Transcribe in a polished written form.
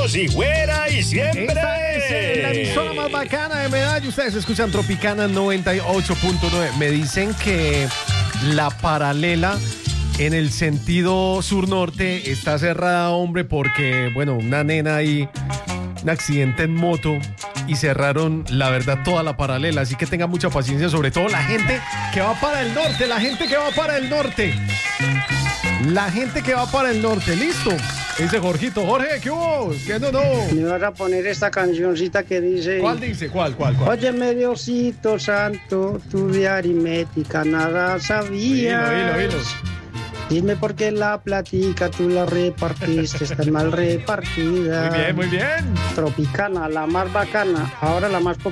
si fuera y siempre. Esta es la emisora más bacana de Medallo. Ustedes escuchan Tropicana 98.9. Me dicen que la paralela en el sentido sur-norte está cerrada, hombre, porque, bueno, una nena ahí, un accidente en moto y cerraron, la verdad, toda la paralela. Así que tengan mucha paciencia, sobre todo la gente que va para el norte, la gente que va para el norte. La gente que va para el norte, listo. Dice Jorgito, Jorge, ¿qué hubo? ¿Qué no? Me vas a poner esta cancioncita que dice... ¿Cuál dice? ¿Cuál? Óyeme, Diosito santo, tú de aritmética nada sabías. Oílo. Dime por qué la platica tú la repartiste, está mal repartida. Muy bien. Tropicana, la más bacana, ahora la más